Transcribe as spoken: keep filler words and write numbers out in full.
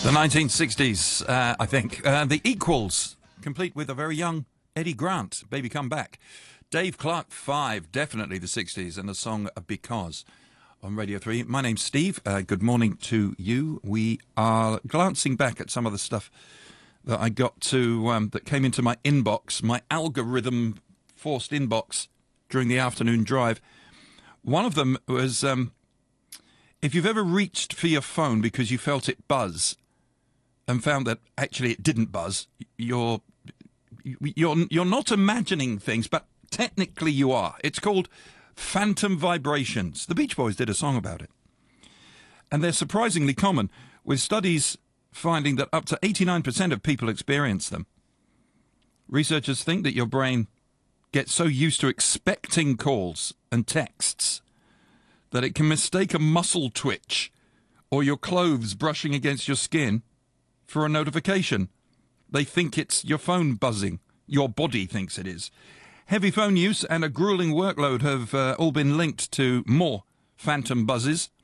The nineteen sixties, uh, I think. Uh, the Equals, complete with a very young Eddie Grant, Baby Come Back. Dave Clark Five, definitely the sixties, and the song Because on Radio three. My name's Steve. Uh, good morning to you. We are glancing back at some of the stuff that I got to, um, that came into my inbox, my algorithm-forced inbox during the afternoon drive. One of them was, um, if you've ever reached for your phone because you felt it buzz and found that actually it didn't buzz, you're you're you're not imagining things, but technically you are. It's called phantom vibrations. The Beach Boys did a song about it. And they're surprisingly common, with studies finding that up to eighty-nine percent of people experience them. Researchers think that your brain gets so used to expecting calls and texts that it can mistake a muscle twitch or your clothes brushing against your skin for a notification. They think it's your phone buzzing. Your body thinks it is. Heavy phone use and a grueling workload have uh, all been linked to more phantom buzzes.